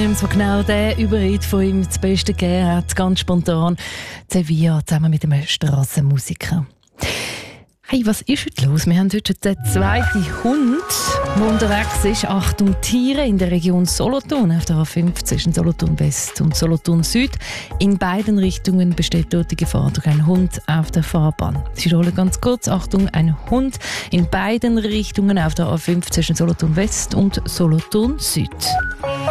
So genau der Überritt von ihm das Beste gegeben hat, ganz spontan. Sevilla zusammen mit einem Strassenmusiker. Hey, was ist heute los? Wir haben heute den zweiten Hund, der unterwegs ist. Achtung, Tiere in der Region Solothurn, auf der A5 zwischen Solothurn West und Solothurn Süd. In beiden Richtungen besteht dort die Gefahr durch einen Hund auf der Fahrbahn. Ich wiederhole ganz kurz. Achtung, ein Hund in beiden Richtungen auf der A5 zwischen Solothurn West und Solothurn Süd.